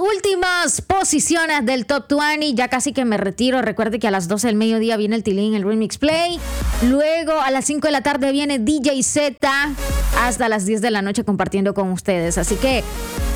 Últimas posiciones del Top 20. Ya casi que me retiro. Recuerde que a las 12 del mediodía viene el Tilín, el Remix Play. Luego a las 5 de la tarde viene DJ Z. Hasta las 10 de la noche compartiendo con ustedes. Así que